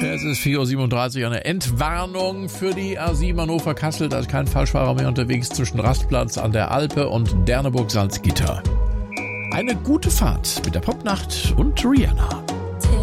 Es ist 4.37 Uhr, eine Entwarnung für die A7 Hannover-Kassel. Da ist kein Falschfahrer mehr unterwegs zwischen Rastplatz an der Alpe und Derneburg-Salzgitter. Eine gute Fahrt mit der Popnacht und Rihanna.